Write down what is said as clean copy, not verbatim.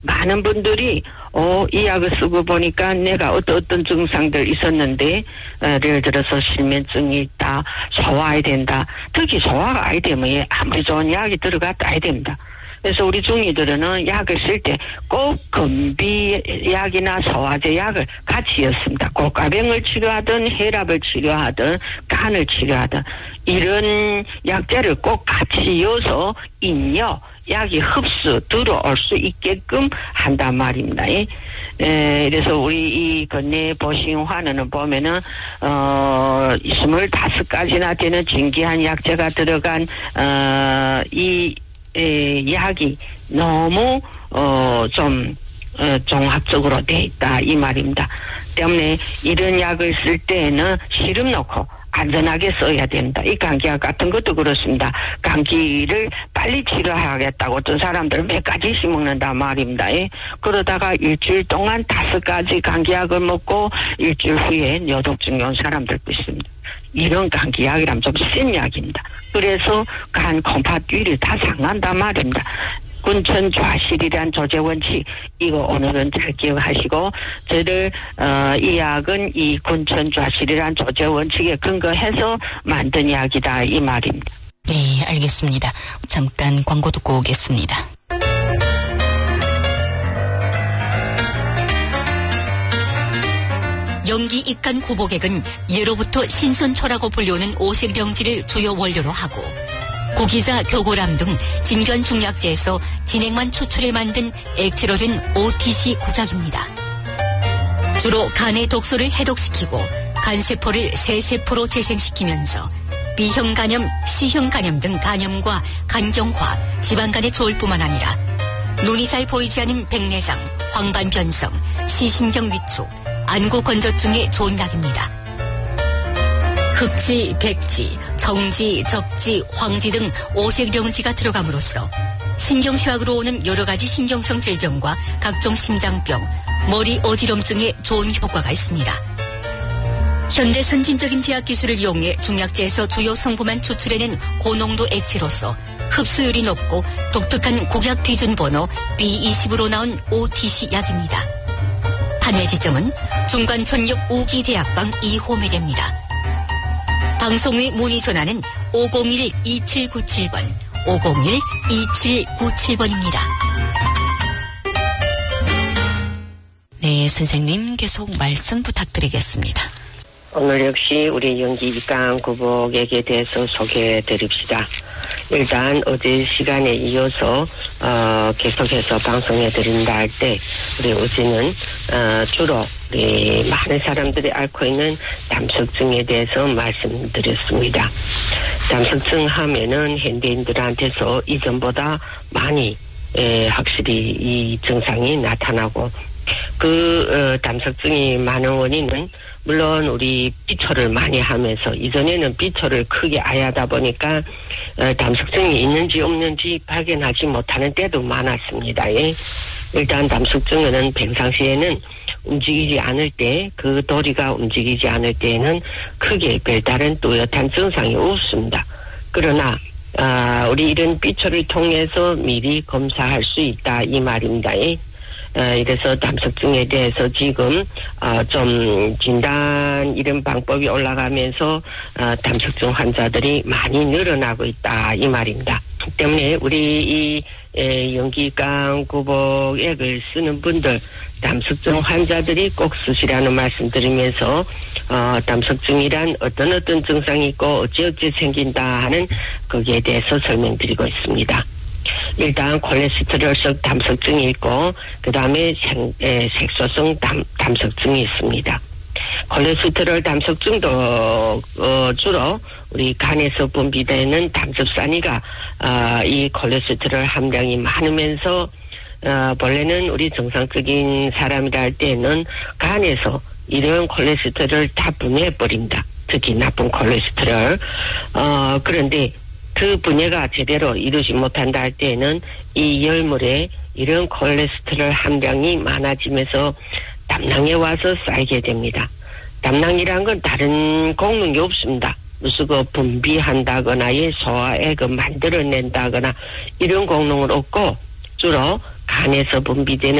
많은 분들이 이 약을 쓰고 보니까 내가 어떤 증상들 있었는데 예를 들어서 실면증이 있다, 소화해야 된다. 특히 소화가 안 되면 아무리 좋은 약이 들어갔다 해야 됩니다. 그래서 우리 중이들은 약을 쓸 때 꼭 건비약이나 소화제 약을 같이 였습니다. 고가병을 치료하든 혈압을 치료하든 간을 치료하든 이런 약재를 꼭 같이 여서 인여 약이 흡수 들어올 수 있게끔 한단 말입니다. 그래서 우리 이 건내 보신환원을 보면은 25가지나 되는 진귀한 약재가 들어간 이 약이 너무 좀 종합적으로 돼 있다 이 말입니다. 때문에 이런 약을 쓸 때에는 시름 놓고 안전하게 써야 됩니다. 이 감기약 같은 것도 그렇습니다. 감기를 빨리 치료하겠다고 어떤 사람들은 몇 가지씩 먹는다 말입니다. 그러다가 일주일 동안 5가지 감기약을 먹고 일주일 후에 뇌독증이 온 사람들도 있습니다. 이런 감기약이라면 좀 센 약입니다. 그래서 간, 콩팥, 위를 다 상한단 말입니다. 군천 좌실이란 조제 원칙 이거 오늘은 잘 기억하시고 저희들 이 약은 이 군천 좌실이란 조제 원칙에 근거해서 만든 약이다 이 말입니다. 네, 알겠습니다. 잠깐 광고 듣고 오겠습니다. 연기 입간 구복액은 예로부터 신선초라고 불리우는 오색령지를 주요 원료로 하고 고기자, 교고람 등 진변 중약제에서 진액만 추출해 만든 액체로 된 OTC 구작입니다. 주로 간의 독소를 해독시키고 간세포를 새세포로 재생시키면서 B형 간염, C형 간염 등 간염과 간경화, 지방간에 좋을 뿐만 아니라 눈이 잘 보이지 않은 백내장, 황반변성, 시신경 위축, 안구 건조증에 좋은 약입니다. 흑지, 백지, 정지, 적지, 황지 등 오색령지가 들어감으로써 신경쇠약으로 오는 여러 가지 신경성 질병과 각종 심장병, 머리 어지럼증에 좋은 효과가 있습니다. 현대 선진적인 제약 기술을 이용해 중약제에서 주요 성분만 추출해낸 고농도 액체로서 흡수율이 높고 독특한 국약 비준 번호 B20으로 나온 OTC 약입니다. 판매 지점은 중관촌역 우기대학방 2호매대입니다. 방송 후에 문의 전화는 501-2797번, 501-2797번입니다. 네, 선생님 계속 말씀 부탁드리겠습니다. 오늘 역시 우리 연기 입간 구복액에 대해서 소개해 드립시다. 일단 어제 시간에 이어서 계속해서 방송해 드린다 할 때 우리 어제는 주로 우리 많은 사람들이 앓고 있는 담석증에 대해서 말씀드렸습니다. 담석증 하면은 현대인들한테서 이전보다 많이 확실히 이 증상이 나타나고 담석증이 많은 원인은 물론 우리 삐처를 많이 하면서 이전에는 삐처를 크게 아야하다 보니까 담석증이 있는지 없는지 발견하지 못하는 때도 많았습니다. 일단 담석증은 평상시에는 움직이지 않을 때, 그 도리가 움직이지 않을 때에는 크게 별다른 뚜렷한 증상이 없습니다. 그러나 우리 이런 삐처를 통해서 미리 검사할 수 있다 이 말입니다. 이래서 담석증에 대해서 지금 좀 진단 이런 방법이 올라가면서 담석증 환자들이 많이 늘어나고 있다 이 말입니다. 때문에 우리 이 연기관 구복액을 쓰는 분들 담석증 환자들이 꼭 쓰시라는 말씀 드리면서 담석증이란 어떤 증상이 있고 어찌 생긴다 하는 거기에 대해서 설명드리고 있습니다. 일단 콜레스테롤성 담석증이 있고 그 다음에 색소성 담석증이 있습니다. 콜레스테롤 담석증도 주로 우리 간에서 분비되는 담즙산이가 이 콜레스테롤 함량이 많으면서 본래는 우리 정상적인 사람이라 할 때는 간에서 이런 콜레스테롤을 다 분해해버립니다. 특히 나쁜 콜레스테롤. 그런데 그 분해가 제대로 이루지 못한다 할 때에는 이 열물에 이런 콜레스테롤 함량이 많아지면서 담낭에 와서 쌓이게 됩니다. 담낭이란 건 다른功能이 없습니다. 무슨 분비한다거나 소화액을 만들어낸다거나 이런功能은 없고 주로 간에서 분비되는